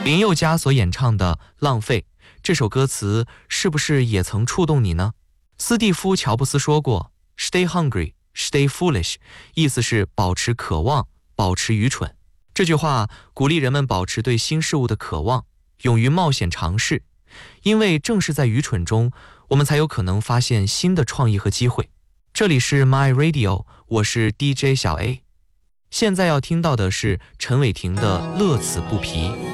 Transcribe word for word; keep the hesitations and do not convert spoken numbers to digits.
林宥嘉所演唱的《浪费》这首歌词是不是也曾触动你呢？斯蒂夫·乔布斯说过 Stay hungry, stay foolish， 意思是保持渴望，保持愚蠢。这句话鼓励人们保持对新事物的渴望，勇于冒险尝试，因为正是在愚蠢中，我们才有可能发现新的创意和机会。这里是 My Radio， 我是 D J 小 A。现在要听到的是陈伟霆的《乐此不疲》。